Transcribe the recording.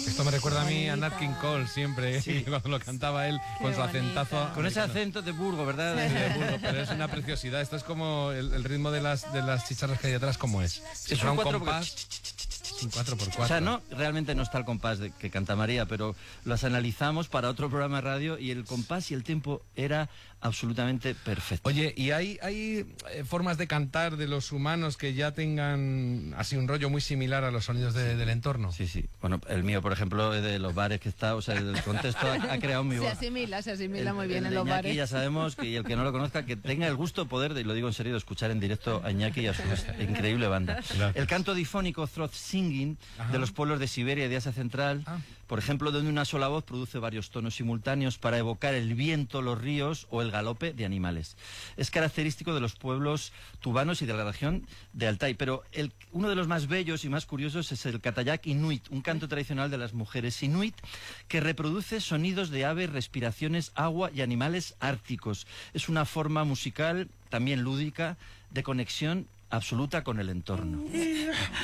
Esto me recuerda a mí a Nat King Cole siempre, cuando lo cantaba él con su acentazo. Con ese acento de Burgos, ¿verdad? Sí, de Burgos, pero es una preciosidad. Esto es como el ritmo de las chicharras que hay detrás, como es. Es un 4 un 4x4. O sea, realmente no está el compás que canta María, pero las analizamos para otro programa de radio y el compás y el tempo era absolutamente perfecto. Oye, ¿y hay formas de cantar de los humanos que ya tengan así un rollo muy similar a los sonidos del entorno? Sí, sí. Bueno, el mío, por ejemplo, es de los bares que está, o sea, el contexto ha creado mi voz. Se asimila muy bien en los Iñaki, bares. ya sabemos que y el que no lo conozca, que tenga el gusto poder, y lo digo en serio, de escuchar en directo a Iñaki y a su increíble banda. Gracias. El canto difónico, throat singing, de los pueblos de Siberia y de Asia Central, por ejemplo, donde una sola voz produce varios tonos simultáneos para evocar el viento, los ríos o el galope de animales. Es característico de los pueblos tubanos y de la región de Altai, pero uno de los más bellos y más curiosos es el Katayak Inuit, un canto tradicional de las mujeres inuit que reproduce sonidos de aves, respiraciones, agua y animales árticos. Es una forma musical, también lúdica, de conexión absoluta con el entorno.